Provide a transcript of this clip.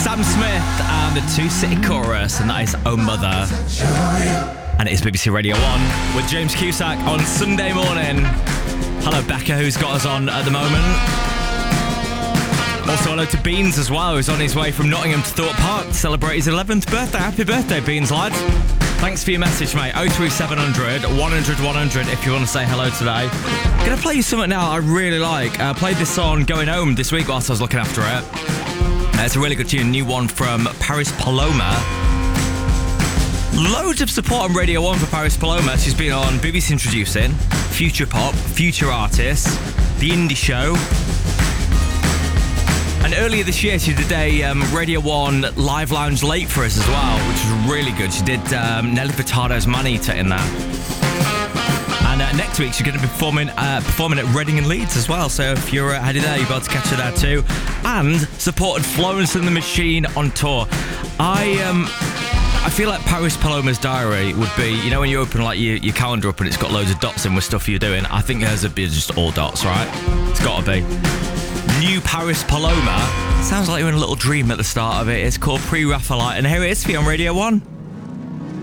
Sam Smith and the Two City Chorus, and that is Oh Mother. And it is BBC Radio 1 with James Cusack on Sunday morning. Hello, Becca, who's got us on at the moment. Also, hello to Beans as well, who's on his way from Nottingham to Thorpe Park to celebrate his 11th birthday. Happy birthday, Beans, lad. Thanks for your message, mate. 03700 100 100 if you want to say hello today. I'm going to play you something now I really like. I played this on Going Home this week whilst I was looking after it. It's a really good tune, new one from Paris Paloma. Loads of support on Radio 1 for Paris Paloma. She's been on BBC Introducing, Future Pop, Future Artists, The Indie Show. And earlier this year, she did a Radio 1 live lounge late for us as well, which was really good. She did Nelly Furtado's Man-Eater in that. And next week, she's going to be performing at Reading and Leeds as well. So if you're headed there, you'll be able to catch her there too. And supported Florence and the Machine on tour. I feel like Paris Paloma's diary would be, you know, when you open like your calendar up and it's got loads of dots in with stuff you're doing. I think hers would be just all dots, right? It's got to be. New Paris Paloma. Sounds like you're in a little dream at the start of it. It's called Pre-Raphaelite, and here it is for you on Radio 1.